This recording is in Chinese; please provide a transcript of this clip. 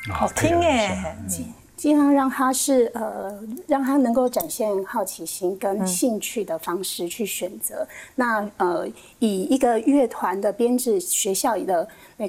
好听耶。 尽量让他是让他能够展现好奇心跟兴趣的方式去选择。那以一个乐团的编制，学校的那